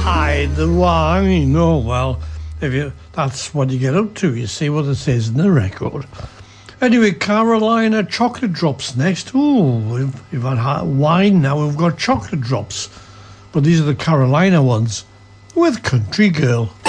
hide the wine. Oh, well, that's what you get up to. You see what it says in the record. Anyway, Carolina chocolate drops next. Oh, we've had wine, now we've got chocolate drops. But these are the Carolina ones with Country Girl.